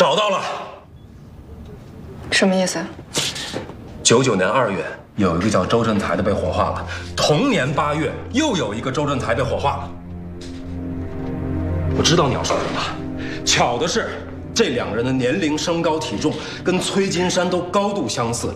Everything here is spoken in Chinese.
找到了。 什么意思 ？99年2月，有一个叫周振台的被火化了。同年8月，又有一个周振台被火化了。我知道你要说什么。巧的是，这2个人的年龄、身高、体重跟崔金山都高度相似，